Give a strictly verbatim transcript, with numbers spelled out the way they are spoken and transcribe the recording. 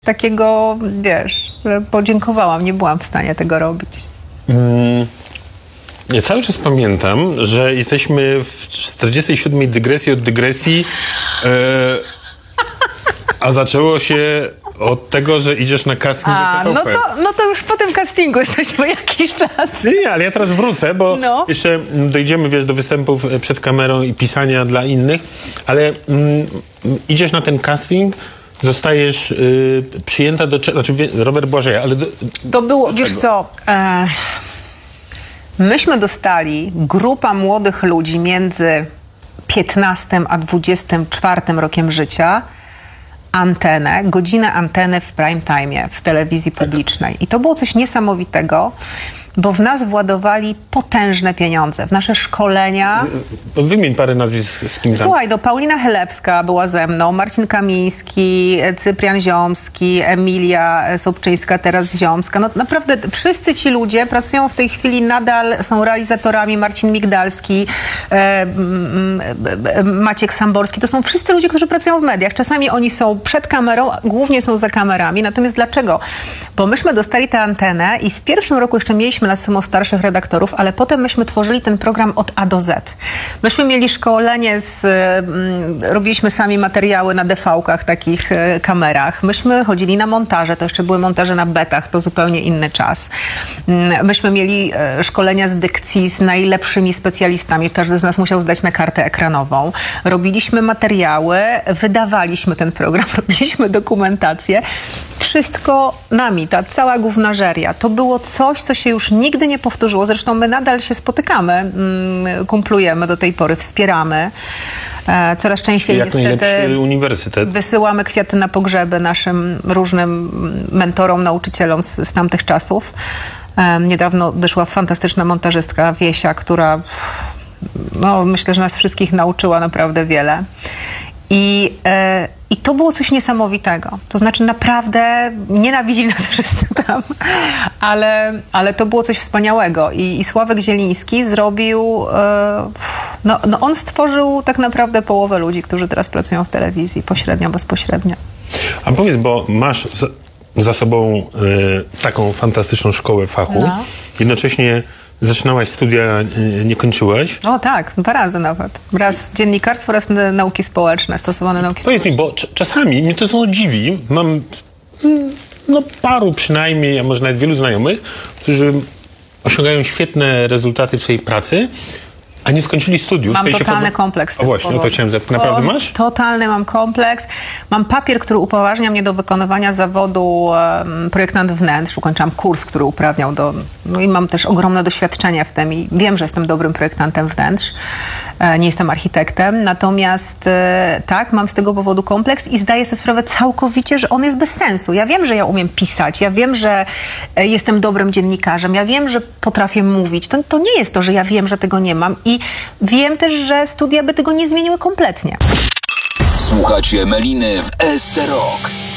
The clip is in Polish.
Takiego, wiesz, że podziękowałam, nie byłam w stanie tego robić. Mm, ja cały czas pamiętam, że jesteśmy w czterdziestej siódmej dygresji od dygresji, e, a zaczęło się od tego, że idziesz na casting A, do no T V P. to, no to już po tym castingu jesteśmy jakiś czas. Nie, nie, ale ja teraz wrócę, bo No. jeszcze dojdziemy, wiesz, do występów przed kamerą i pisania dla innych, ale mm, idziesz na ten casting, zostajesz y, przyjęta do... Znaczy, Robert Błażeja, ale... Do, To było, do wiesz czego? co, e, myśmy dostali, grupa młodych ludzi między piętnastym a dwudziestym czwartym rokiem życia, antenę, godzinę anteny w prime time w telewizji publicznej. I to było coś niesamowitego, bo w nas władowali potężne pieniądze, w nasze szkolenia. Wymień parę nazwisk z kim tam. Słuchaj, no Paulina Chlebska była ze mną, Marcin Kamiński, Cyprian Ziomski, Emilia Sobczyńska, teraz Ziomska. No naprawdę wszyscy ci ludzie pracują w tej chwili nadal, są realizatorami. Marcin Migdalski, e, e, Maciek Samborski. To są wszyscy ludzie, którzy pracują w mediach. Czasami oni są przed kamerą, głównie są za kamerami. Natomiast dlaczego? Bo myśmy dostali tę antenę i w pierwszym roku jeszcze mieliśmy na sumo starszych redaktorów, ale potem myśmy tworzyli ten program od A do Z. Myśmy mieli szkolenie z... Mm, robiliśmy sami materiały na D V-kach, takich e, kamerach. Myśmy chodzili na montaże, to jeszcze były montaże na betach, to zupełnie inny czas. Mm, myśmy mieli e, szkolenia z dykcji z najlepszymi specjalistami. Każdy z nas musiał zdać na kartę ekranową. Robiliśmy materiały, wydawaliśmy ten program, robiliśmy dokumentację. Wszystko nami, ta cała gównażeria. To było coś, co się już nigdy nie powtórzyło. Zresztą my nadal się spotykamy, mm, kumplujemy do tej pory, wspieramy. E, coraz częściej Jak niestety najlepszy uniwersytet. wysyłamy kwiaty na pogrzeby naszym różnym mentorom, nauczycielom z, z tamtych czasów. E, niedawno odeszła fantastyczna montażystka Wiesia, która no, myślę, że nas wszystkich nauczyła naprawdę wiele. I, e, I to było coś niesamowitego. To znaczy naprawdę nienawidzili nas wszyscy tam, ale, ale to było coś wspaniałego. I, i Sławek Zieliński zrobił, e, no, no on stworzył tak naprawdę połowę ludzi, którzy teraz pracują w telewizji, pośrednio, bezpośrednio. A powiedz, bo masz za, za sobą y, taką fantastyczną szkołę fachu, No. jednocześnie zaczynałaś studia, y, nie kończyłaś. O tak, dwa razy nawet. Raz dziennikarstwo, raz nauki społeczne, stosowane nauki Powiedz społeczne. mi, bo cz- czasami mnie to znowu dziwi, mam mm, no paru przynajmniej, a może nawet wielu znajomych, którzy osiągają świetne rezultaty w swojej pracy, a nie skończyli studiów. Mam W sensie totalny forma- kompleks. z O tego właśnie, no to powodu. chciałem zapytać. Naprawdę O, masz? Totalny mam kompleks. Mam papier, który upoważnia mnie do wykonywania zawodu um, projektant wnętrz. Ukończyłam kurs, który uprawniał do... No i mam też ogromne doświadczenie w tym i wiem, że jestem dobrym projektantem wnętrz. E, nie jestem architektem. Natomiast e, tak, mam z tego powodu kompleks i zdaję sobie sprawę całkowicie, że on jest bez sensu. Ja wiem, że ja umiem pisać. Ja wiem, że e, jestem dobrym dziennikarzem. Ja wiem, że potrafię mówić. To, to nie jest to, że ja wiem, że tego nie mam i wiem też, że studia by tego nie zmieniły kompletnie. Słuchacie Meliny w S C Rock.